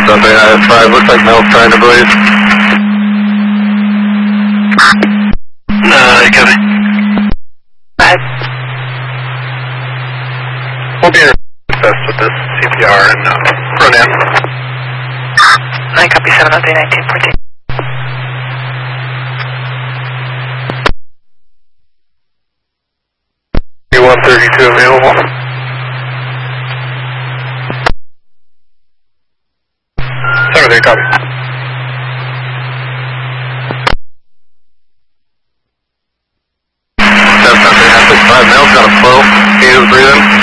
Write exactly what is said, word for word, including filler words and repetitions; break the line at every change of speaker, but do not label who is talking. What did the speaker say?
Sunday Night at five. Looks like Mel's trying to breathe.
No, you got it.
Five.
We'll be assessed with this C P R and uh, front end.
nine copy seven oh three nineteen fourteen.
one thirty-two available. Sorry, they copy.
That's not five. Mel's got a flow. He is breathing.